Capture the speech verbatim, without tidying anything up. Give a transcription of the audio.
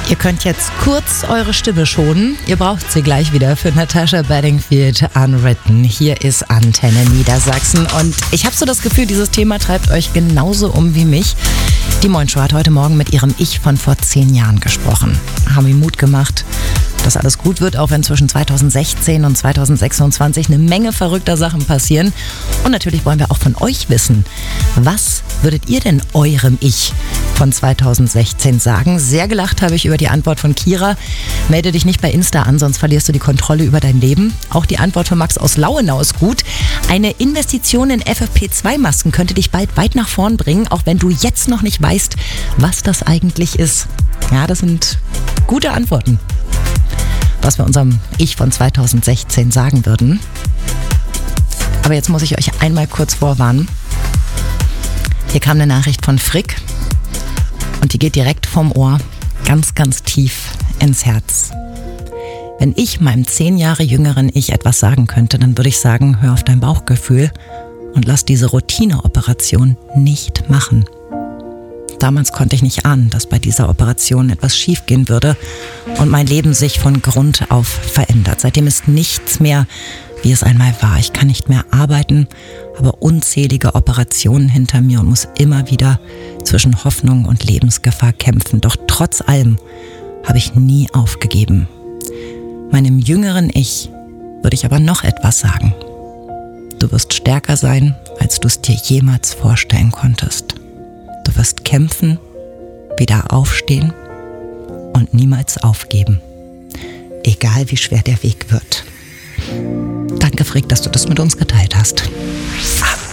Ihr könnt jetzt kurz eure Stimme schonen. Ihr braucht sie gleich wieder für Natasha Bedingfield Unwritten. Hier ist Antenne Niedersachsen. Und ich habe so das Gefühl, dieses Thema treibt euch genauso um wie mich. Die Moin Show hat heute Morgen mit ihrem Ich von vor zehn Jahren gesprochen. Haben ihm Mut gemacht, dass alles gut wird, auch wenn zwischen zweitausendsechzehn und zweitausendsechsundzwanzig eine Menge verrückter Sachen passieren. Und natürlich wollen wir auch von euch wissen, was würdet ihr denn eurem Ich von zweitausendsechzehn sagen? Sehr gelacht habe ich über die Antwort von Kira. Melde dich nicht bei Insta an, sonst verlierst du die Kontrolle über dein Leben. Auch die Antwort von Max aus Lauenau ist gut. Eine Investition in F F P zwei Masken könnte dich bald weit nach vorn bringen, auch wenn du jetzt noch nicht weißt, was das eigentlich ist. Ja, das sind gute Antworten, was wir unserem Ich von zweitausendsechzehn sagen würden. Aber jetzt muss ich euch einmal kurz vorwarnen. Hier kam eine Nachricht von Frick und die geht direkt vom Ohr ganz, ganz tief ins Herz. Wenn ich meinem zehn Jahre jüngeren Ich etwas sagen könnte, dann würde ich sagen, hör auf dein Bauchgefühl und lass diese Routineoperation nicht machen. Damals konnte ich nicht ahnen, dass bei dieser Operation etwas schiefgehen würde und mein Leben sich von Grund auf verändert. Seitdem ist nichts mehr, wie es einmal war. Ich kann nicht mehr arbeiten, habe unzählige Operationen hinter mir und muss immer wieder zwischen Hoffnung und Lebensgefahr kämpfen. Doch trotz allem habe ich nie aufgegeben. Meinem jüngeren Ich würde ich aber noch etwas sagen. Du wirst stärker sein, als du es dir jemals vorstellen konntest. Du wirst kämpfen, wieder aufstehen und niemals aufgeben. Egal wie schwer der Weg wird. Danke, Frick, dass du das mit uns geteilt hast.